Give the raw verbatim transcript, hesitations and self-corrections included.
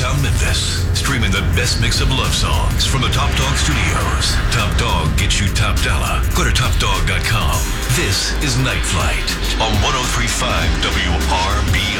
downtown Memphis. Streaming the best mix of love songs from the Top Dog Studios. Top Dog gets you top dollar. Go to top dog dot com. This is Night Flight on one oh three point five W R B I.